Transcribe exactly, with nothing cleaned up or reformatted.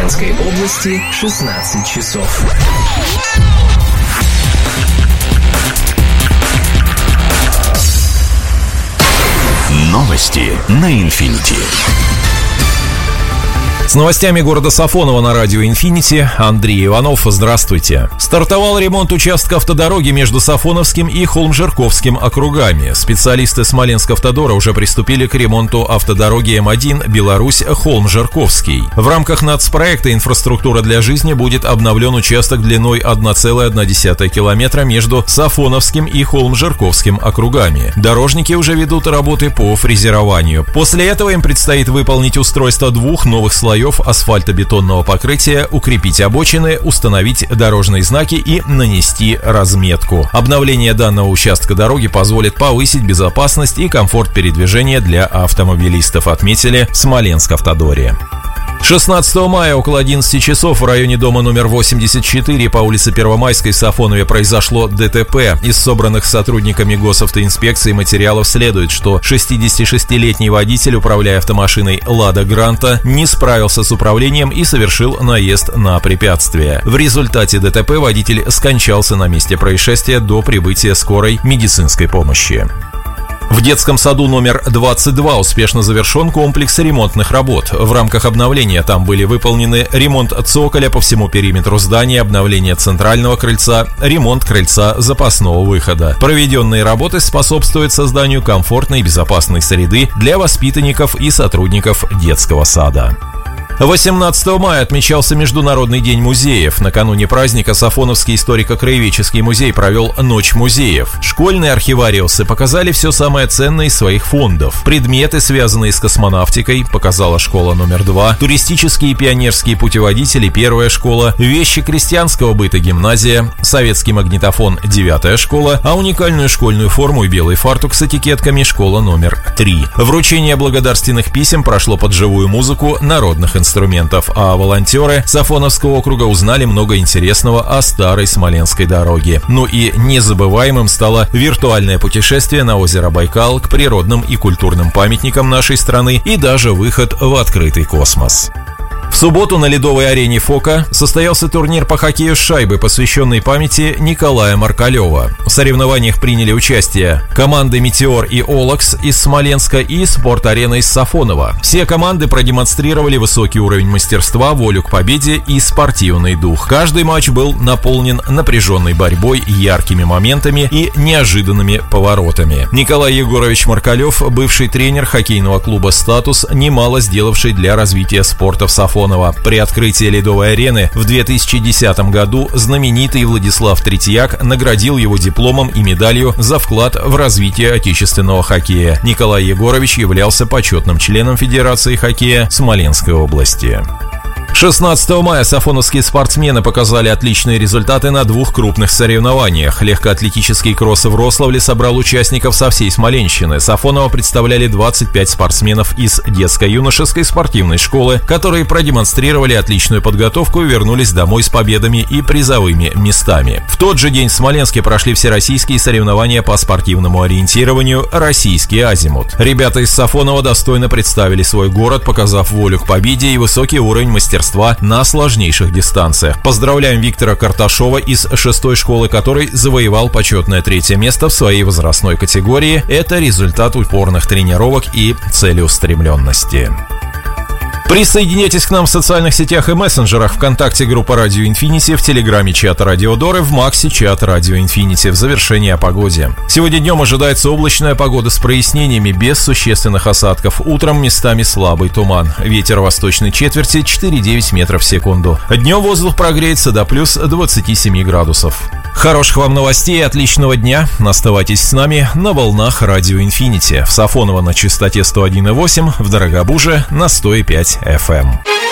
Смоленской области шестнадцать часов. Новости на Инфинити. С новостями города Сафоново на радио «Инфинити» Андрей Иванов. Здравствуйте. Стартовал ремонт участка автодороги между Сафоновским и Холмжирковским округами. Специалисты Смоленск-Автодора уже приступили к ремонту автодороги Эм один Беларусь-Холмжирковский. В рамках нацпроекта «Инфраструктура для жизни» будет обновлен участок длиной одна целая одна десятая километра между Сафоновским и Холмжирковским округами. Дорожники уже ведут работы по фрезерованию. После этого им предстоит выполнить устройство двух новых слоев асфальтобетонного покрытия, укрепить обочины, установить дорожные знаки и нанести разметку. Обновление данного участка дороги позволит повысить безопасность и комфорт передвижения для автомобилистов, отметили в Смоленск-Автодоре. шестнадцатого мая около одиннадцати часов в районе дома номер восемьдесят четыре по улице Первомайской в Сафонове произошло ДТП. Из собранных сотрудниками госавтоинспекции материалов следует, что шестидесятишестилетний водитель, управляя автомашиной «Лада Гранта», не справился с управлением и совершил наезд на препятствие. В результате ДТП водитель скончался на месте происшествия до прибытия скорой медицинской помощи. В детском саду номер двадцать два успешно завершен комплекс ремонтных работ. В рамках обновления там были выполнены ремонт цоколя по всему периметру здания, обновление центрального крыльца, ремонт крыльца запасного выхода. Проведенные работы способствуют созданию комфортной и безопасной среды для воспитанников и сотрудников детского сада. восемнадцатого мая отмечался Международный день музеев. Накануне праздника Сафоновский историко-краеведческий музей провел Ночь музеев. Школьные архивариусы показали все самое ценное из своих фондов. Предметы, связанные с космонавтикой, показала школа номер два, туристические и пионерские путеводители, первая школа, вещи крестьянского быта, гимназия, советский магнитофон, девятая школа, а уникальную школьную форму и белый фартук с этикетками школа номер три. Вручение благодарственных писем прошло под живую музыку народных инструментов. инструментов, а волонтеры Сафоновского округа узнали много интересного о старой Смоленской дороге. Ну и незабываемым стало виртуальное путешествие на озеро Байкал к природным и культурным памятникам нашей страны и даже выход в открытый космос. В субботу на ледовой арене «Фока» состоялся турнир по хоккею с шайбой, посвященный памяти Николая Маркалева. В соревнованиях приняли участие команды «Метеор» и «Олакс» из Смоленска и «Спорт-арена» из Сафонова. Все команды продемонстрировали высокий уровень мастерства, волю к победе и спортивный дух. Каждый матч был наполнен напряженной борьбой, яркими моментами и неожиданными поворотами. Николай Егорович Маркалев, бывший тренер хоккейного клуба «Статус», немало сделавший для развития спорта в Сафонове. При открытии ледовой арены в две тысячи десятом году знаменитый Владислав Третьяк наградил его дипломом и медалью за вклад в развитие отечественного хоккея. Николай Егорович являлся почетным членом Федерации хоккея Смоленской области. шестнадцатого мая сафоновские спортсмены показали отличные результаты на двух крупных соревнованиях. Легкоатлетический кросс в Рославле собрал участников со всей Смоленщины. Сафоново представляли двадцать пять спортсменов из детско-юношеской спортивной школы, которые продемонстрировали отличную подготовку и вернулись домой с победами и призовыми местами. В тот же день в Смоленске прошли всероссийские соревнования по спортивному ориентированию «Российский азимут». Ребята из Сафонова достойно представили свой город, показав волю к победе и высокий уровень мастерства на сложнейших дистанциях. Поздравляем Виктора Карташова из шестой школы, который завоевал почетное третье место в своей возрастной категории. Это результат упорных тренировок и целеустремленности. Присоединяйтесь к нам в социальных сетях и мессенджерах: ВКонтакте группа Радио Инфинити, в Телеграме чат Радио Доры, в Максе чат Радио Инфинити. В завершении о погоде. Сегодня днем ожидается облачная погода с прояснениями, без существенных осадков. Утром местами слабый туман. Ветер восточной четверти четыре-девять метров в секунду. Днем воздух прогреется до плюс двадцати семи градусов. Хороших вам новостей и отличного дня. Оставайтесь с нами на волнах Радио Инфинити. В Сафоново на частоте сто один и восемь, в Дорогобуже на сто и пять эф эм.